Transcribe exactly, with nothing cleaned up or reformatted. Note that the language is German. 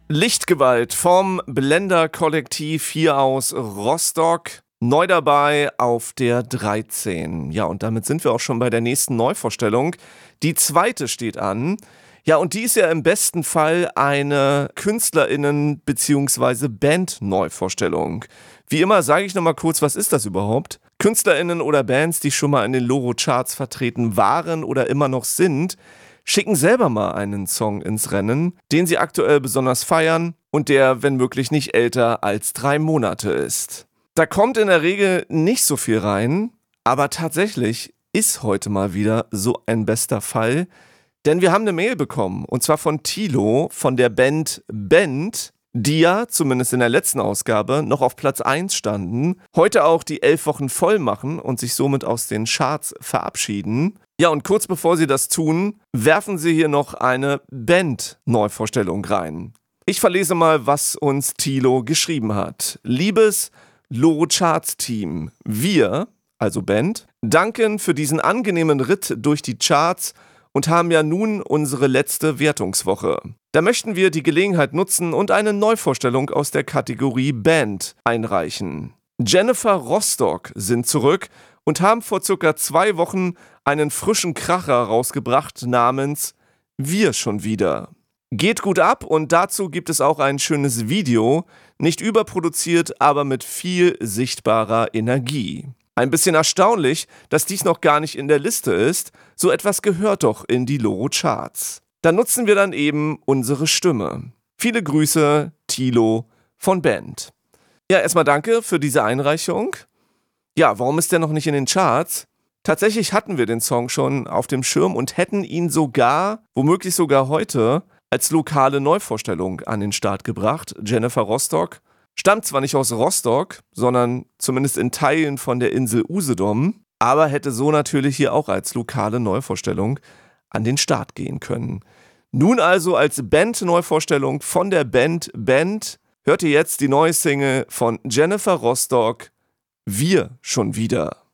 Lichtgewalt vom Blender-Kollektiv hier aus Rostock. Neu dabei auf der dreizehn. Ja, und damit sind wir auch schon bei der nächsten Neuvorstellung. Die zweite steht an. Ja, und die ist ja im besten Fall eine KünstlerInnen- bzw. Band-Neuvorstellung. Wie immer sage ich nochmal kurz, was ist das überhaupt? KünstlerInnen oder Bands, die schon mal in den Loro-Charts vertreten waren oder immer noch sind, schicken selber mal einen Song ins Rennen, den sie aktuell besonders feiern und der, wenn möglich, nicht älter als drei Monate ist. Da kommt in der Regel nicht so viel rein, aber tatsächlich ist heute mal wieder so ein bester Fall, denn wir haben eine Mail bekommen, und zwar von Thilo von der Band Band, die ja, zumindest in der letzten Ausgabe, noch auf Platz eins standen, heute auch die elf Wochen voll machen und sich somit aus den Charts verabschieden. Ja, und kurz bevor sie das tun, werfen sie hier noch eine Band-Neuvorstellung rein. Ich verlese mal, was uns Thilo geschrieben hat. Liebes Loro-Charts-Team, wir, also Band, danken für diesen angenehmen Ritt durch die Charts und haben ja nun unsere letzte Wertungswoche. Da möchten wir die Gelegenheit nutzen und eine Neuvorstellung aus der Kategorie Band einreichen. Jennifer Rostock sind zurück und haben vor circa zwei Wochen einen frischen Kracher rausgebracht namens Wir schon wieder. Geht gut ab und dazu gibt es auch ein schönes Video, nicht überproduziert, aber mit viel sichtbarer Energie. Ein bisschen erstaunlich, dass dies noch gar nicht in der Liste ist, so etwas gehört doch in die Loro-Charts. Da nutzen wir dann eben unsere Stimme. Viele Grüße, Thilo von Band. Ja, erstmal danke für diese Einreichung. Ja, warum ist der noch nicht in den Charts? Tatsächlich hatten wir den Song schon auf dem Schirm und hätten ihn sogar, womöglich sogar heute, als lokale Neuvorstellung an den Start gebracht. Jennifer Rostock stammt zwar nicht aus Rostock, sondern zumindest in Teilen von der Insel Usedom, aber hätte so natürlich hier auch als lokale Neuvorstellung an den Start gehen können. Nun also als Band-Neuvorstellung von der Band Band hört ihr jetzt die neue Single von Jennifer Rostock, Wir schon wieder.